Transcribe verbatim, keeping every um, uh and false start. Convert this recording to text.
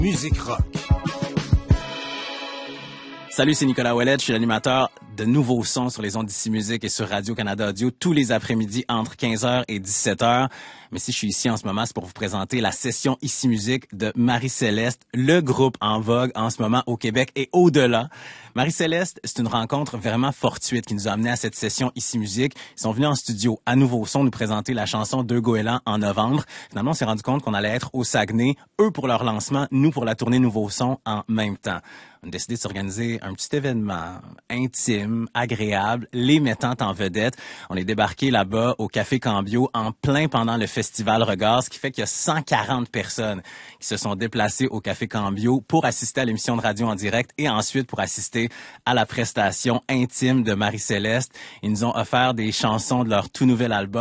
Musique rock. Salut, c'est Nicolas Ouellet, je suis l'animateur de Nouveaux Sons sur les ondes d'Ici Musique et sur Radio-Canada Audio tous les après-midi entre quinze heures et dix-sept heures. Mais si je suis ici en ce moment, c'est pour vous présenter la session Ici Musique de Marie-Céleste, le groupe en vogue en ce moment au Québec et au-delà. Marie-Céleste, c'est une rencontre vraiment fortuite qui nous a amené à cette session Ici Musique. Ils sont venus en studio à Nouveaux Sons nous présenter la chanson Deux goélands en novembre. Finalement, on s'est rendu compte qu'on allait être au Saguenay, eux pour leur lancement, nous pour la tournée Nouveaux Sons en même temps. On a décidé de s'organiser un petit événement intime, agréable, les mettant en vedette. On est débarqué là-bas au Café Cambio en plein pendant le festival Regard, ce qui fait qu'il y a cent quarante personnes qui se sont déplacées au Café Cambio pour assister à l'émission de radio en direct et ensuite pour assister à la prestation intime de Marie-Céleste. Ils nous ont offert des chansons de leur tout nouvel album.